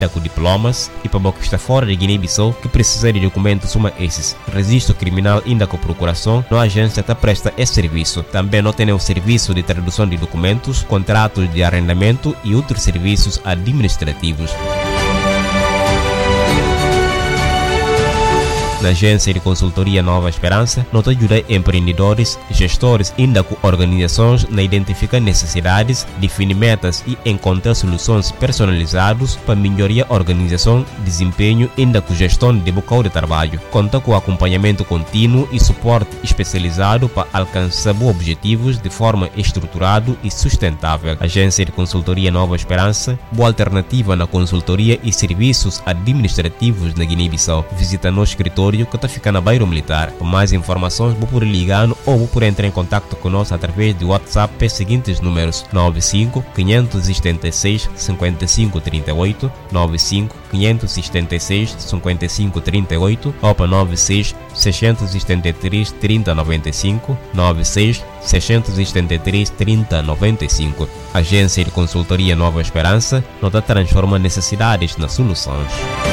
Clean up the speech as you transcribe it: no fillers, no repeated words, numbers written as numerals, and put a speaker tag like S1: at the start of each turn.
S1: com diplomas e para o que está fora de Guiné-Bissau que precisa de documentos como esses. Registro criminal ainda com procuração, a agência está presta esse serviço. Também não tem o serviço de tradução de documentos, contratos de arrendamento e outros serviços administrativos. Na agência de consultoria Nova Esperança, nós ajudamos empreendedores, gestores e ainda com organizações na identificar necessidades, definir metas e encontrar soluções personalizadas para melhorar a organização, desempenho e ainda com gestão de local de trabalho. Conta com acompanhamento contínuo e suporte especializado para alcançar bons objetivos de forma estruturada e sustentável. Agência de consultoria Nova Esperança, boa alternativa na consultoria e serviços administrativos na Guiné-Bissau. Visita nosso escritório que está ficando na Bairro Militar. Para mais informações, vou por ligar ou vou por entrar em contato conosco através do WhatsApp pelos seguintes números: 95 576 55 38, 95 576 55 38 ou para 96 673 30 95, 96 673 30 95. Agência de consultoria Nova Esperança, nós transforma necessidades nas soluções.